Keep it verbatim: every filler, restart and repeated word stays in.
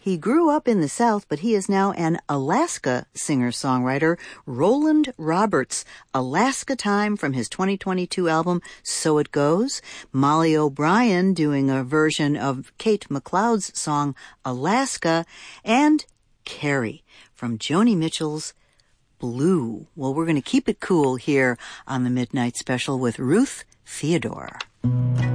He grew up in the South, but he is now an Alaska singer-songwriter. Roland Roberts, Alaska Time from his twenty twenty-two album, So It Goes. Molly O'Brien doing a version of Kate McLeod's song, Alaska. And Carrie from Joni Mitchell's Blue. Well, we're going to keep it cool here on the Midnight Special with Ruth Theodore.